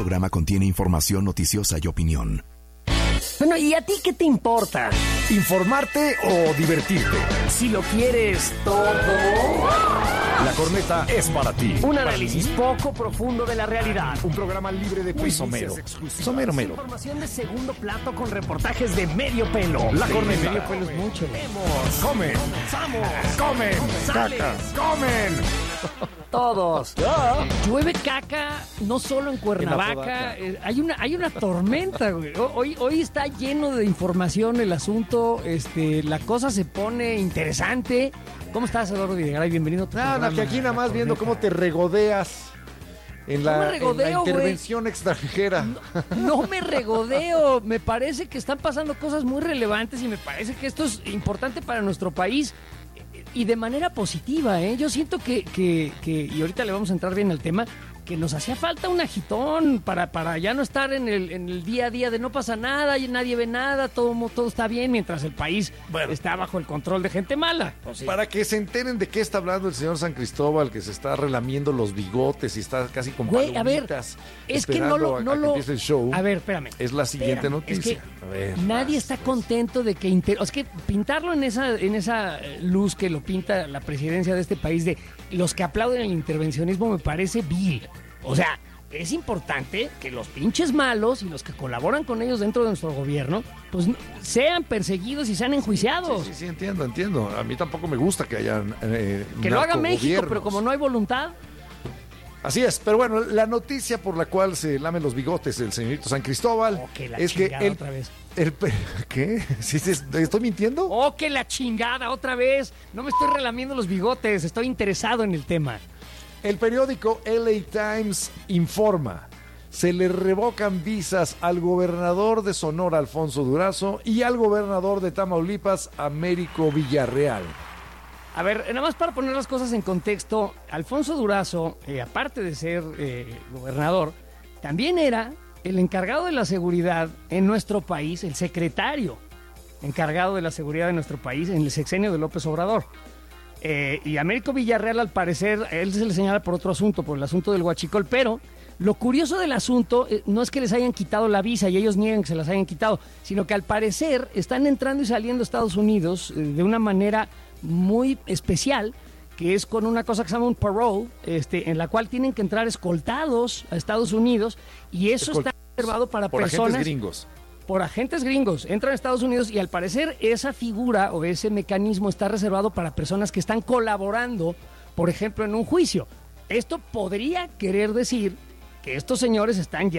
programa contiene información noticiosa y opinión. Bueno, ¿y a ti qué te importa? ¿Informarte o divertirte? Si lo quieres todo. La corneta es para ti. Un análisis poco profundo de la realidad. Un programa libre de quiz somero. Somero mero. Información de segundo plato con reportajes de medio pelo. La corneta. Medio pelo es mucho. Comen. Comen. Caca. Comen. Todos. Llueve caca, no solo en Cuernavaca. Hay una tormenta, güey. Hoy está lleno de información el asunto. La cosa se pone interesante. ¿Cómo estás, Eduardo Videgaray? Bienvenido a tu programa. Que aquí nada más viendo cómo te regodeas en la intervención extranjera. No me regodeo. Me parece que están pasando cosas muy relevantes y me parece que esto es importante para nuestro país. Y de manera positiva, ¿eh? Yo siento que y ahorita le vamos a entrar bien al tema, que nos hacía falta un agitón para ya no estar en el día a día de no pasa nada, y nadie ve nada, todo está bien, mientras el país está bajo el control de gente mala. Sí. Para que se enteren de qué está hablando el señor San Cristóbal, que se está relamiendo los bigotes y está casi con palomitas. A ver, es que no lo empiece el show. A ver, espérame. Es la siguiente noticia. Es que nadie está contento de que es que pintarlo en esa luz que lo pinta la presidencia de este país de los que aplauden el intervencionismo me parece vil. O sea, es importante que los pinches malos y los que colaboran con ellos dentro de nuestro gobierno, pues sean perseguidos y sean enjuiciados. Sí, entiendo. A mí tampoco me gusta que hayan que lo haga México, pero como no hay voluntad. Así es, pero bueno, la noticia por la cual se lamen los bigotes el señorito San Cristóbal es que otra vez. ¿Qué? ¿Sí, ¿Estoy mintiendo? ¡Oh, que la chingada otra vez! No me estoy relamiendo los bigotes, estoy interesado en el tema. El periódico LA Times informa, se le revocan visas al gobernador de Sonora, Alfonso Durazo, y al gobernador de Tamaulipas, Américo Villarreal. A ver, nada más para poner las cosas en contexto, Alfonso Durazo, aparte de ser gobernador, también era el encargado de la seguridad en nuestro país, el secretario encargado de la seguridad de nuestro país en el sexenio de López Obrador. Y Américo Villarreal, al parecer, a él se le señala por otro asunto, por el asunto del huachicol, pero lo curioso del asunto no es que les hayan quitado la visa y ellos niegan que se las hayan quitado, sino que al parecer están entrando y saliendo a Estados Unidos de una manera muy especial, que es con una cosa que se llama un parole, en la cual tienen que entrar escoltados a Estados Unidos, y eso está reservado para por personas... agentes gringos. Por agentes gringos, entran a Estados Unidos y al parecer esa figura o ese mecanismo está reservado para personas que están colaborando, por ejemplo, en un juicio. Esto podría querer decir que estos señores están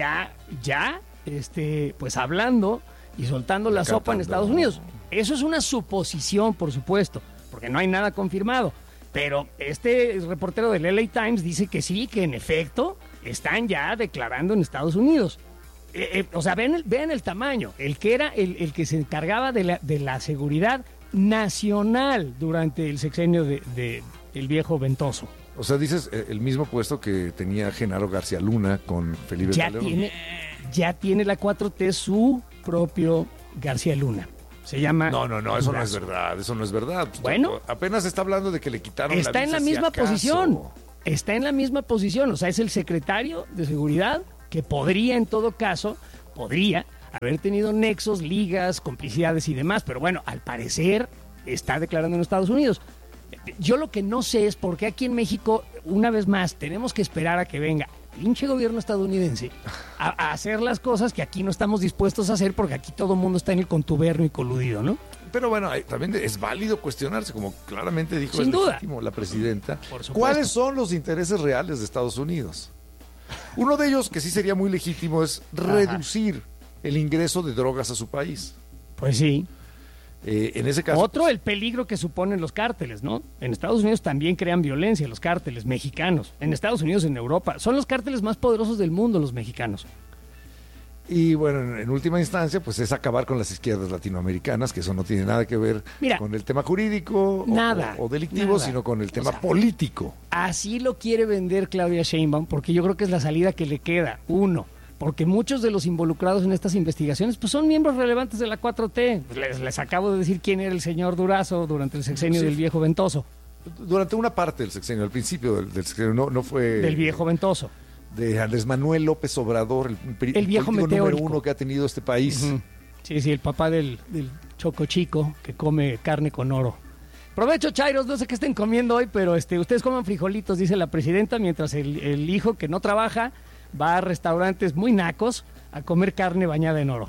pues hablando y soltando la sopa en Estados Unidos. Eso es una suposición, por supuesto, porque no hay nada confirmado. Pero este reportero del LA Times dice que sí, que en efecto están ya declarando en Estados Unidos. O sea, vean el tamaño. El que era el que se encargaba de la seguridad nacional durante el sexenio de el viejo Ventoso. O sea, dices el mismo puesto que tenía Genaro García Luna con Felipe Calderón. Ya tiene la 4T su propio García Luna. Se llama... No, eso no es verdad. Bueno. Apenas está hablando de que le quitaron la visa. Está en la misma posición. Está en la misma posición. O sea, es el secretario de seguridad que podría, en todo caso, haber tenido nexos, ligas, complicidades y demás, pero bueno, al parecer está declarando en Estados Unidos. Yo lo que no sé es por qué aquí en México, una vez más, tenemos que esperar a que venga el pinche gobierno estadounidense a hacer las cosas que aquí no estamos dispuestos a hacer, porque aquí todo el mundo está en el contubernio y coludido, ¿no? Pero bueno, también es válido cuestionarse, como claramente dijo Sin duda. Legítimo la presidenta, Por ¿cuáles son los intereses reales de Estados Unidos? Uno de ellos, que sí sería muy legítimo, es reducir el ingreso de drogas a su país. Pues sí. En ese caso... Otro, el peligro que suponen los cárteles, ¿no? En Estados Unidos también crean violencia los cárteles mexicanos. En Estados Unidos, en Europa. Son los cárteles más poderosos del mundo, los mexicanos. Y bueno, en última instancia, pues es acabar con las izquierdas latinoamericanas, que eso no tiene nada que ver con el tema jurídico o delictivo, sino con el tema político. Así lo quiere vender Claudia Sheinbaum, porque yo creo que es la salida que le queda. Uno, porque muchos de los involucrados en estas investigaciones pues son miembros relevantes de la 4T. Les acabo de decir quién era el señor Durazo durante el sexenio del viejo Ventoso. Durante una parte del sexenio, al principio del sexenio, no fue... Del viejo Ventoso. de Andrés Manuel López Obrador, El viejo político meteórico. número 1 que ha tenido este país. Ujú. Sí, el papá del Choco Chico que come carne con oro. Provecho, chairos, no sé qué estén comiendo hoy, pero ustedes coman frijolitos, dice la presidenta, mientras el hijo que no trabaja va a restaurantes muy nacos a comer carne bañada en oro.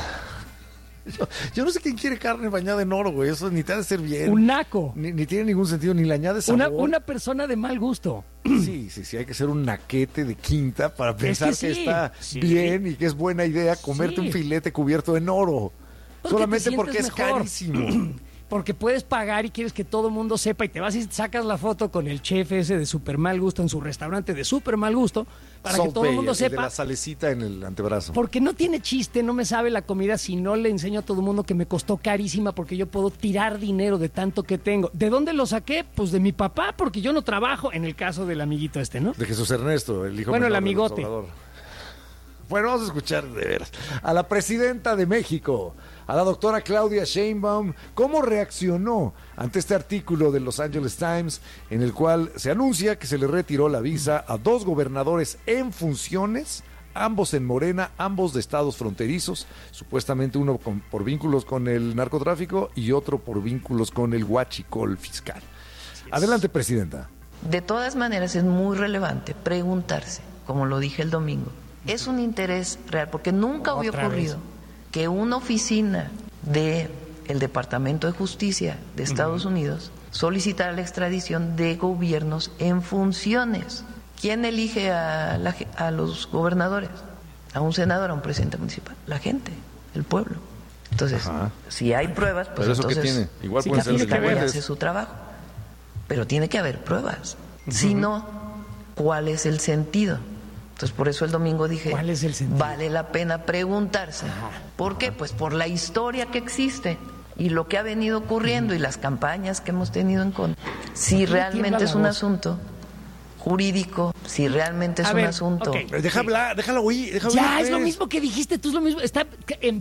Yo no sé quién quiere carne bañada en oro, güey. Eso ni te ha de ser bien. Un naco. Ni tiene ningún sentido, ni le añade sabor. Una persona de mal gusto. Sí, hay que ser un naquete de quinta para pensar que sí. está Sí. bien y que es buena idea comerte Sí. un filete cubierto en oro. Porque Solamente te porque es sientes mejor. carísimo. Porque puedes pagar y quieres que todo el mundo sepa y te vas y sacas la foto con el chef ese de súper mal gusto en su restaurante de súper mal gusto para que Salt todo el Bae, mundo el de sepa. la salecita en el antebrazo. Porque no tiene chiste, no me sabe la comida si no le enseño a todo el mundo que me costó carísima porque yo puedo tirar dinero de tanto que tengo. ¿De dónde lo saqué? Pues de mi papá, porque yo no trabajo, en el caso del amiguito ¿no? De Jesús Ernesto, el hijo Bueno, el menor de López amigote. Obrador. Bueno, vamos a escuchar de veras a la presidenta de México, a la doctora Claudia Sheinbaum, cómo reaccionó ante este artículo de Los Angeles Times en el cual se anuncia que se le retiró la visa a 2 gobernadores en funciones, ambos en Morena, ambos de estados fronterizos, supuestamente uno por vínculos con el narcotráfico y otro por vínculos con el huachicol fiscal. Adelante, presidenta. De todas maneras, es muy relevante preguntarse, como lo dije el domingo, ¿es un interés real? Porque nunca había ocurrido que una oficina del Departamento de Justicia de Estados Unidos solicitara la extradición de gobiernos en funciones. ¿Quién elige a los gobernadores? ¿A un senador, a un presidente municipal? La gente, el pueblo. Entonces, si hay pruebas, pues ¿Pero eso qué entonces tiene? Igual sí, pueden ser la Fiscalía delincuentes. hace su trabajo. Pero tiene que haber pruebas. Si no, ¿cuál es el sentido? Entonces, por eso el domingo dije, ¿Cuál es el sentido? vale la pena preguntarse. ¿Por qué? Pues por la historia que existe y lo que ha venido ocurriendo y las campañas que hemos tenido en contra. Si realmente es un asunto jurídico, si realmente es un asunto... ok. Pero déjala oír. Ya, es lo mismo que dijiste tú, es lo mismo. Está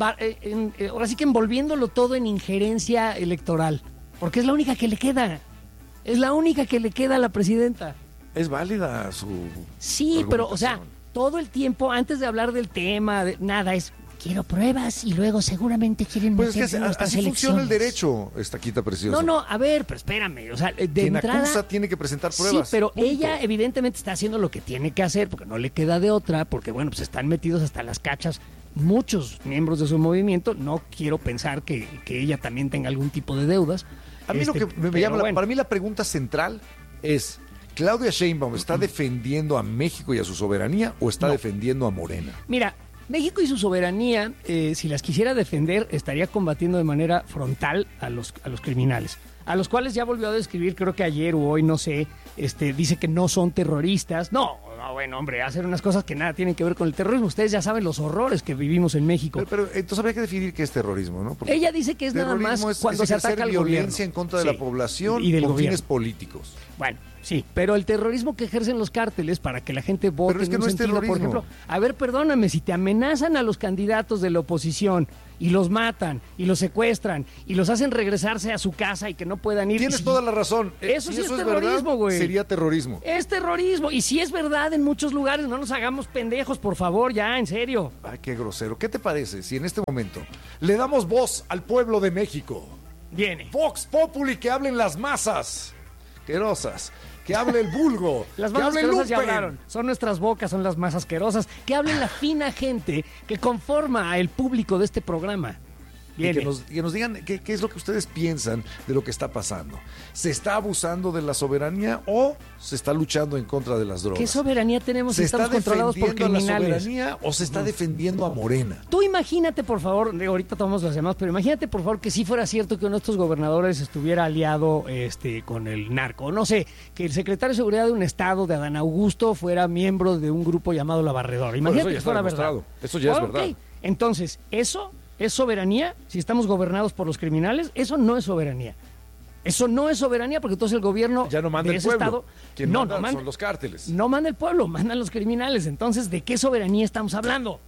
ahora sí que envolviéndolo todo en injerencia electoral. Porque es la única que le queda. Es la única que le queda a la presidenta. Es válida su Sí, pero, o sea, argumentación. todo el tiempo, antes de hablar del tema, nada, es quiero pruebas y luego seguramente quieren Pues es que meterse en nuestras así funciona el elecciones. derecho, Estaquita preciosa. No, a ver, pero espérame. O sea, de Quien entrada... acusa tiene que presentar pruebas. Sí, pero punto. ella evidentemente está haciendo lo que tiene que hacer porque no le queda de otra, porque bueno, pues están metidos hasta las cachas muchos miembros de su movimiento. No quiero pensar que ella también tenga algún tipo de deudas. A mí lo que me pero llama, bueno. para mí la pregunta central es, ¿Claudia Sheinbaum está defendiendo a México y a su soberanía o está defendiendo a Morena? Mira, México y su soberanía, si las quisiera defender, estaría combatiendo de manera frontal a los criminales, a los cuales ya volvió a describir, creo que ayer o hoy, no sé, dice que no son terroristas. No, bueno, hombre, hacer unas cosas que nada tienen que ver con el terrorismo. Ustedes ya saben los horrores que vivimos en México. Pero entonces habría que definir qué es terrorismo, ¿no? Porque Ella dice que es nada más terrorismo cuando se ejercer ataca al violencia gobierno. en contra de Sí, la población y del con gobierno. fines políticos. Bueno, sí, pero el terrorismo que ejercen los cárteles para que la gente vote Pero es que en un no es sentido, por terrorismo. ejemplo, a ver, perdóname, si te amenazan a los candidatos de la oposición y los matan y los secuestran y los hacen regresarse a su casa y que no puedan ir. Tienes si- toda la razón. Eso Si sí es verdad, terrorismo, güey. sería terrorismo. Es terrorismo. Y si es verdad en muchos lugares, no nos hagamos pendejos, por favor, ya, en serio. Ay, qué grosero. ¿Qué te parece si en este momento le damos voz al pueblo de México? Viene. Vox Populi, que hablen las masas querosas, que hable el vulgo, Las que más hable asquerosas ya Lupen. hablaron. Son nuestras bocas, son las más asquerosas. Que hablen la fina gente que conforma el público de este programa. Y Viene. que nos digan qué es lo que ustedes piensan de lo que está pasando. ¿Se está abusando de la soberanía o se está luchando en contra de las drogas? ¿Qué soberanía tenemos si ¿Se está estamos controlados por defendiendo a la criminales? soberanía o se está defendiendo a Morena? Tú imagínate, por favor, ahorita tomamos las llamadas, pero imagínate, por favor, que si fuera cierto que uno de estos gobernadores estuviera aliado con el narco. No sé, que el secretario de Seguridad de un estado, de Adán Augusto, fuera miembro de un grupo llamado La Barredora. Imagínate eso ya que está fuera demostrado. verdad. Eso ya es Ok. verdad. Entonces, ¿eso es soberanía? Si estamos gobernados por los criminales, eso no es soberanía. Eso no es soberanía porque entonces el gobierno Ya no manda de el ese pueblo. estado... Quien no, manda no manda, son los cárteles. no manda el pueblo, mandan los criminales. Entonces, ¿de qué soberanía estamos hablando?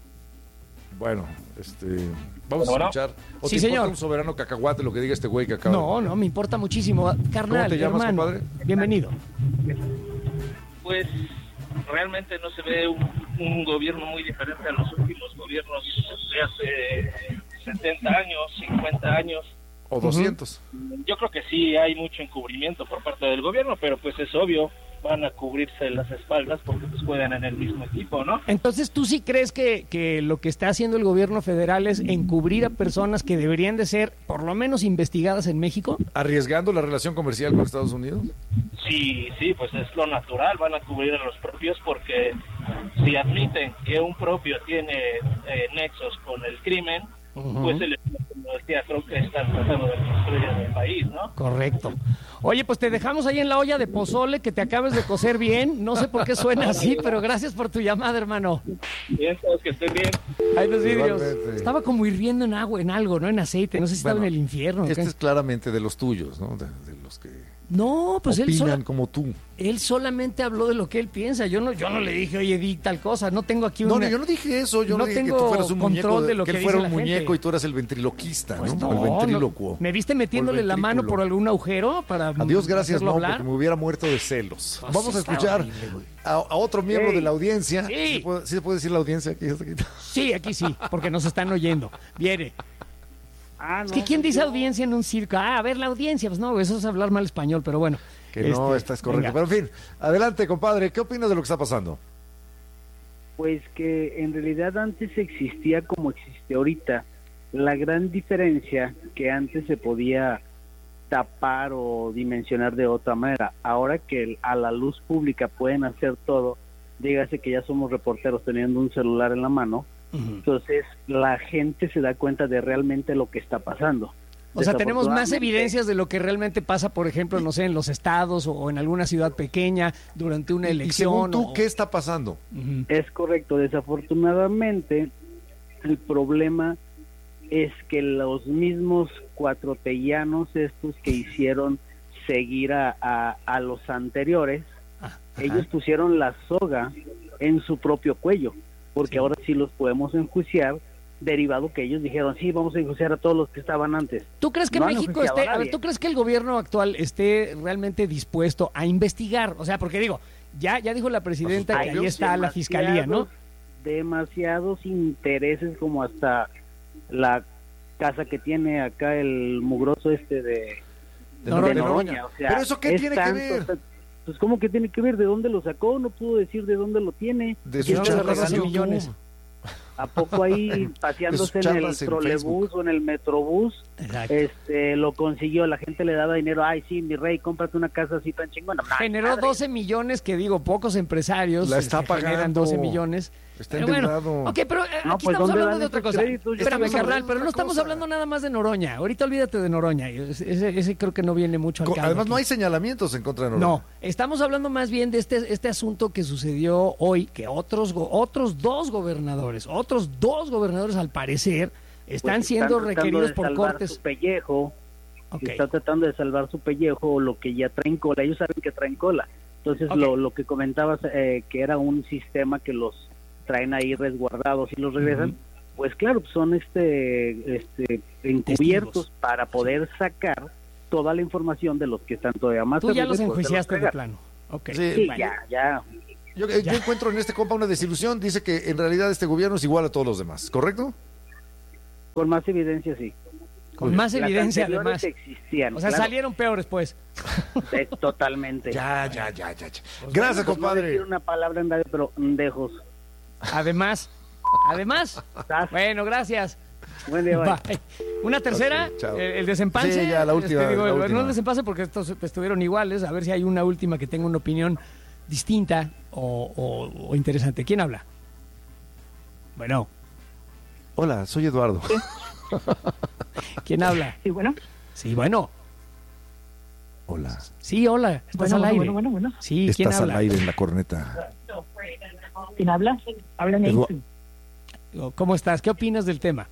Bueno, vamos a escuchar. ¿O Sí, te importa señor. un soberano cacahuate lo que diga este güey que acaba? No, me importa muchísimo. Carnal, ¿Cómo te llamas, hermano, compadre? bienvenido. Pues realmente no se ve un gobierno muy diferente a los últimos gobiernos de hace 70 años, 50 años. O 200. Yo creo que sí hay mucho encubrimiento por parte del gobierno, pero pues es obvio, van a cubrirse las espaldas porque pues juegan en el mismo equipo, ¿no? Entonces, ¿tú sí crees que lo que está haciendo el gobierno federal es encubrir a personas que deberían de ser por lo menos investigadas en México? ¿Arriesgando la relación comercial con Estados Unidos? Sí, pues es lo natural, van a cubrir a los propios porque si admiten que un propio tiene nexos con el crimen, pues el creo que están tratando de construir en el país, ¿no? Correcto. Oye, pues te dejamos ahí en la olla de pozole que te acabes de cocer bien. No sé por qué suena así, pero gracias por tu llamada, hermano. Bien, todos que estén bien. Ahí los vidrios. Igualmente. Estaba como hirviendo en agua, en algo, ¿no? En aceite. No sé si estaba en el infierno. Este ¿qué? es claramente de los tuyos, ¿no? De los que No, pues opinan como tú. él solamente habló de lo que él piensa. Yo no le dije, oye, di tal cosa. No tengo aquí No, yo no dije eso. Yo no no dije que tengo tú fueras un muñeco, control de lo que que él fuera dice un la muñeco gente. y tú eras el ventriloquista, Pues ¿no? El ventrílocuo. ¿Me viste metiéndole la mano por algún agujero para Adiós, gracias, hacerlo no, hablar? porque me hubiera muerto de celos. Pues Vamos a está escuchar horrible, güey. a otro miembro de la audiencia. Sí. ¿Sí se puede decir la audiencia aquí? Sí, aquí sí, porque nos están oyendo. Viene. Es que ¿quién dice audiencia en un circo? A ver, la audiencia. Pues no, eso es hablar mal español, pero bueno. Que no, esta es correcta. venga. Pero en fin, adelante, compadre. ¿Qué opinas de lo que está pasando? Pues que en realidad antes existía como existe ahorita. La gran diferencia que antes se podía tapar o dimensionar de otra manera. Ahora que a la luz pública pueden hacer todo, dígase que ya somos reporteros teniendo un celular en la mano, entonces la gente se da cuenta de realmente lo que está pasando. O sea, tenemos más Desafortunadamente, evidencias de lo que realmente pasa, por ejemplo, no sé, en los estados o en alguna ciudad pequeña durante una Y elección. según tú, o- ¿qué está pasando? Ujú. Es correcto, desafortunadamente el problema es que los mismos cuatrotellanos estos que hicieron seguir a los anteriores, ellos pusieron la soga en su propio cuello, porque ahora sí los podemos enjuiciar, derivado que ellos dijeron, sí, vamos a enjuiciar a todos los que estaban antes. ¿Tú crees que No han México enjuiciado esté, a a ver, nadie. tú crees que el gobierno actual esté realmente dispuesto a investigar? O sea, porque digo, ya dijo la presidenta que Hay ahí está la fiscalía, ¿no? Demasiados intereses, como hasta la casa que tiene acá el mugroso este de Noroña. o sea, ¿Pero eso qué es tiene que tanto, ver? o sea, pues ¿cómo que tiene que ver? ¿De dónde lo sacó? No pudo decir de dónde lo tiene. De ¿Quién sus le charlas regaló en YouTube. millones? ¿A poco ahí paseándose en el charlas en trolebús Facebook. o en el metrobús? Exacto. Lo consiguió, la gente le daba dinero, ay sí, mi rey, cómprate una casa así tan chingona. Generó Madre. 12 millones, que digo, pocos empresarios La está generan pagando. 12 millones. Está Pero bueno, endeudado. ok, pero aquí No, pues, estamos ¿dónde hablando dan de otra esos cosa. créditos? Ya Espérame, estamos carnal, hablando de pero no otra estamos cosa. hablando nada más de Noroña. Ahorita olvídate de Noroña. Ese creo que no viene mucho al caso. Además, aquí. no hay señalamientos en contra de Noroña. No, estamos hablando más bien de este asunto que sucedió hoy, que otros dos gobernadores al parecer están Pues, siendo tratando requeridos de por salvar cortes. su pellejo. Ok. Está tratando de salvar su pellejo o lo que ya traen cola. Ellos saben que traen cola. Entonces, Ok. lo que comentabas, que era un sistema que los traen ahí resguardados y los regresan, pues claro, son encubiertos Testigos. para poder sacar toda la información de los que están todavía más. Tú ya los arriba y enjuiciaste de fregan. plano. Ok. Sí, Sí, Bueno. ya. Yo encuentro en este compa una desilusión. Dice que en realidad este gobierno es igual a todos los demás, ¿correcto? Con más evidencia, sí. Con más Las evidencia, anteriores además. existían. O sea, claro, salieron peores, pues. totalmente. Ya. Gracias, Pues no compadre. decir una palabra en radio, pero ndejos. Además. Bueno, gracias. Buen día, bye. Bye. Una tercera, Ok, chao. el desempance. Sí, ya, la última, Digo, la no última. el desempance porque estos estuvieron iguales. A ver si hay una última que tenga una opinión distinta o interesante. ¿Quién habla? Bueno, Hola, soy Eduardo. ¿quién habla? Sí, bueno. Sí, bueno. Hola. Sí, hola. Estás al aire. Bueno. Sí, ¿quién Estás al habla? aire en la corneta. ¿Quién habla? Habla Edu- Nancy. ¿Cómo estás? ¿Qué opinas del tema?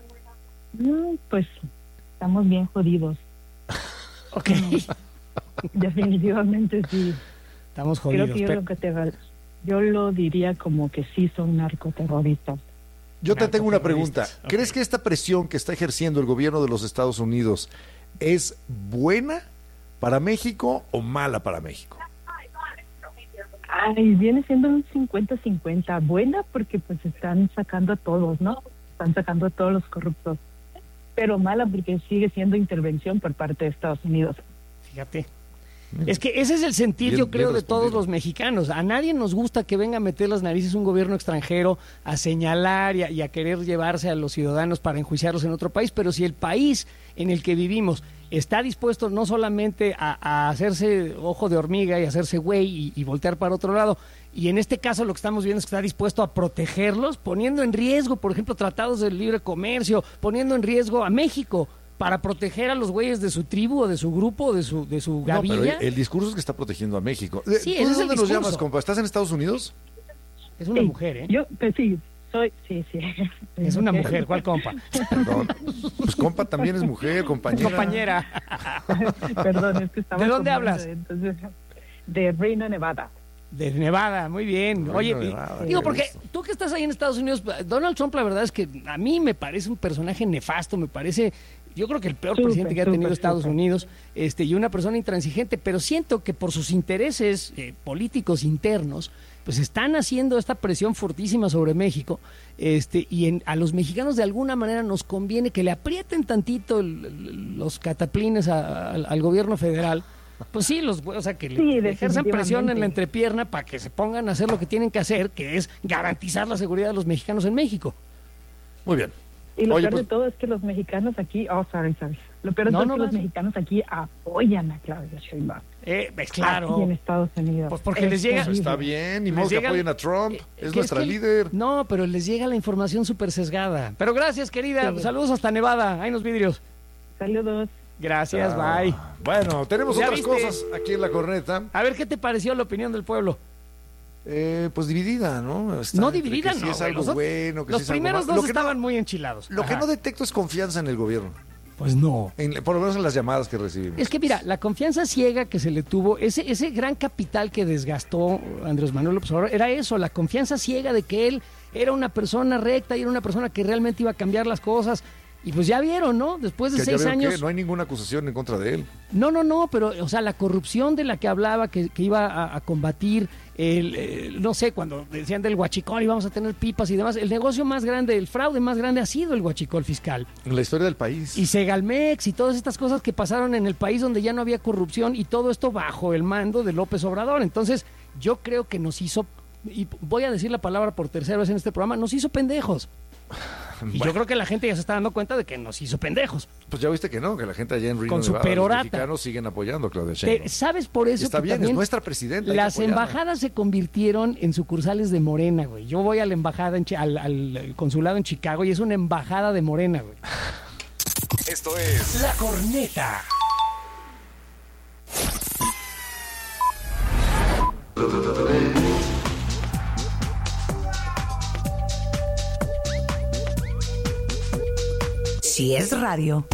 Pues estamos bien jodidos. Ok. Definitivamente sí. Estamos Creo jodidos. que yo lo diría como que sí son narcoterroristas. Yo te tengo una pregunta. Narcoterroristas, ok. ¿Crees que esta presión que está ejerciendo el gobierno de los Estados Unidos es buena para México o mala para México? Ay, viene siendo un 50-50. Buena porque pues están sacando a todos, ¿no? Están sacando a todos los corruptos. Pero mala porque sigue siendo intervención por parte de Estados Unidos. Fíjate. Es que ese es el sentir, Bien, yo creo, bien de todos los mexicanos. A nadie nos gusta que venga a meter las narices un gobierno extranjero, a señalar y a querer llevarse a los ciudadanos para enjuiciarlos en otro país, pero si el país en el que vivimos está dispuesto no solamente a hacerse ojo de hormiga y hacerse güey y voltear para otro lado, y en este caso lo que estamos viendo es que está dispuesto a protegerlos, poniendo en riesgo, por ejemplo, tratados de libre comercio, poniendo en riesgo a México, para proteger a los güeyes de su tribu o de su grupo o de su gavilla. No, pero el discurso es que está protegiendo a México. Sí, ¿Tú ese de es el dónde nos discurso. llamas, compa? ¿Estás en Estados Unidos? Es una Sí, mujer, ¿eh? Yo, pues sí, sí. Es una mujer, ¿cuál compa? Perdón. Pues compa también es mujer, compañera. Compañera. Perdón, es que estaba ¿De dónde tomando, hablas? Entonces, de Reno, Nevada. De Nevada, muy bien. Bueno, Oye, Nevada, digo, qué porque gusto. tú que estás ahí en Estados Unidos, Donald Trump, la verdad es que a mí me parece un personaje nefasto, me parece, yo creo que el peor presidente que ha tenido Estados Unidos, y una persona intransigente, pero siento que por sus intereses políticos internos, pues están haciendo esta presión fortísima sobre México, a los mexicanos de alguna manera nos conviene que le aprieten tantito los cataplines al gobierno federal. Pues sí, o sea, que le ejerzan presión en la entrepierna para que se pongan a hacer lo que tienen que hacer, que es garantizar la seguridad de los mexicanos en México. Muy bien. Y lo Oye, peor pues, de todo es que los mexicanos aquí, sorry. Lo peor de No, todo no es que los vas. mexicanos aquí apoyan a Claudia Sheinbaum. Pues claro. Aquí en Estados Unidos. Pues porque les llega- terrible. está bien, ni Les modo que llega- apoyen a Trump. que Es nuestra que- líder. No, pero les llega la información súper sesgada. Pero gracias, querida. Sí. Saludos hasta Nevada. Ahí nos vidrios. Saludos. Gracias, bye. Bueno, tenemos ¿Ya otras viste? cosas aquí en la corneta. A ver, ¿qué te pareció la opinión del pueblo? Pues dividida, ¿no? Está No entre dividida, que sí no. es güey. algo bueno, que los sí es algo primeros malo. dos estaban muy enchilados. Lo que Ajá. no detecto es confianza en el gobierno. Pues no. Por lo menos en las llamadas que recibimos. Es que mira, la confianza ciega que se le tuvo, ese gran capital que desgastó Andrés Manuel López Obrador, era eso, la confianza ciega de que él era una persona recta y era una persona que realmente iba a cambiar las cosas. Y pues ya vieron, ¿no? Después de Que ya 6 veo que años... no hay ninguna acusación en contra de él. No, pero, o sea, la corrupción de la que hablaba, que iba a combatir, no sé, cuando decían del huachicol y vamos a tener pipas y demás, el negocio más grande, el fraude más grande ha sido el huachicol fiscal. En la historia del país. Y Segalmex y todas estas cosas que pasaron en el país donde ya no había corrupción y todo esto bajo el mando de López Obrador. Entonces, yo creo que nos hizo, y voy a decir la palabra por tercera vez en este programa, nos hizo pendejos. Y yo creo que la gente ya se está dando cuenta de que nos hizo pendejos. Pues ya viste que no, que la gente allá en Reno, Con su Nevada, los perorata. mexicanos siguen apoyando a Claudia Sheinbaum. ¿Sabes por eso? Está que bien, es también nuestra presidenta. hay que las apoyarla. embajadas se convirtieron en sucursales de Morena, güey. Yo voy a la embajada, al consulado en Chicago y es una embajada de Morena, güey. Esto es La Corneta. Si es radio,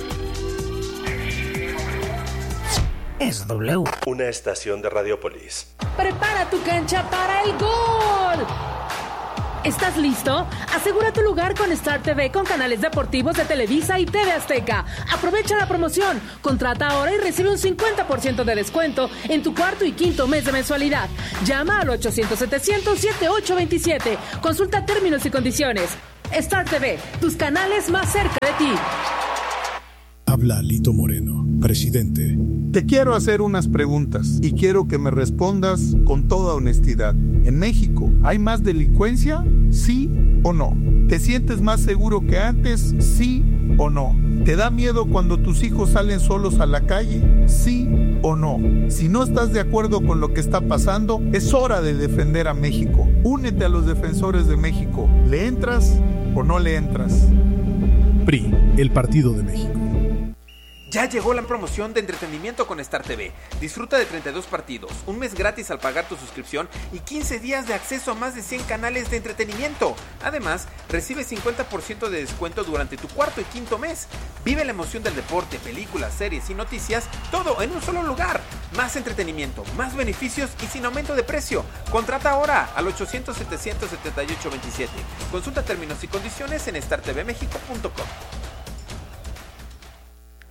es W. Una estación de Radiopolis. Prepara tu cancha para el gol. ¿Estás listo? Asegura tu lugar con Star TV con canales deportivos de Televisa y TV Azteca. Aprovecha la promoción. Contrata ahora y recibe un 50% de descuento en tu cuarto y quinto mes de mensualidad. Llama al 800-700-7827. Consulta términos y condiciones. Star TV, tus canales más cerca de ti. Habla Lito Moreno, presidente. Te quiero hacer unas preguntas y quiero que me respondas con toda honestidad. ¿En México hay más delincuencia? ¿Sí o no? ¿Te sientes más seguro que antes? ¿Sí o no? ¿Te da miedo cuando tus hijos salen solos a la calle? ¿Sí o no? Si no estás de acuerdo con lo que está pasando, es hora de defender a México. Únete a los defensores de México. ¿Le entras o no le entras? PRI, el Partido de México. Ya llegó la promoción de entretenimiento con Star TV. Disfruta de 32 partidos, un mes gratis al pagar tu suscripción y 15 días de acceso a más de 100 canales de entretenimiento. Además, recibe 50% de descuento durante tu cuarto y quinto mes. Vive la emoción del deporte, películas, series y noticias, todo en un solo lugar. Más entretenimiento, más beneficios y sin aumento de precio. Contrata ahora al 800-700-7827. Consulta términos y condiciones en startvmexico.com.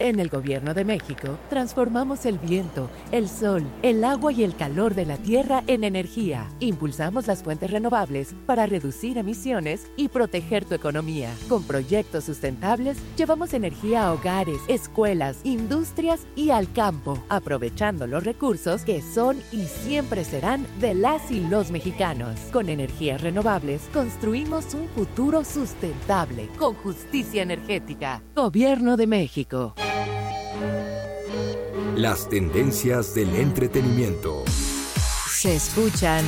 En el Gobierno de México, transformamos el viento, el sol, el agua y el calor de la tierra en energía. Impulsamos las fuentes renovables para reducir emisiones y proteger tu economía. Con proyectos sustentables, llevamos energía a hogares, escuelas, industrias y al campo, aprovechando los recursos que son y siempre serán de las y los mexicanos. Con energías renovables, construimos un futuro sustentable, con justicia energética. Gobierno de México. Las tendencias del entretenimiento se escuchan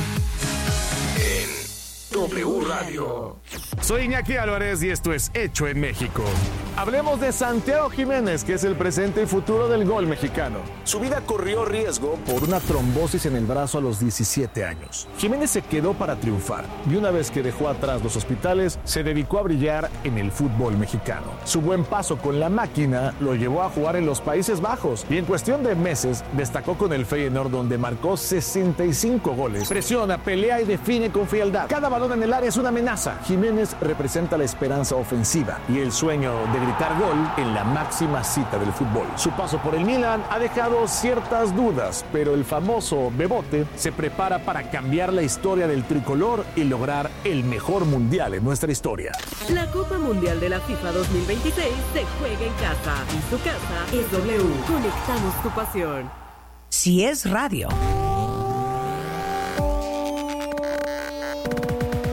en W Radio. Soy Iñaki Álvarez y esto es Hecho en México. Hablemos de Santiago Jiménez, que es el presente y futuro del gol mexicano. Su vida corrió riesgo por una trombosis en el brazo a los 17 años. Jiménez se quedó para triunfar y una vez que dejó atrás los hospitales, se dedicó a brillar en el fútbol mexicano. Su buen paso con la máquina lo llevó a jugar en los Países Bajos y en cuestión de meses destacó con el Feyenoord, donde marcó 65 goles. Presiona, pelea y define con frialdad. Cada balón en el área es una amenaza. Jiménez representa la esperanza ofensiva y el sueño de gritar gol en la máxima cita del fútbol. Su paso por el Milan ha dejado ciertas dudas, pero el famoso Bebote se prepara para cambiar la historia del tricolor y lograr el mejor mundial en nuestra historia. La Copa Mundial de la FIFA 2026 se juega en casa y su casa es W. Conectamos tu pasión. Si es radio.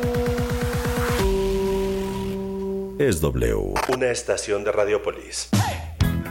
Es W. Una estación de Radiopolis.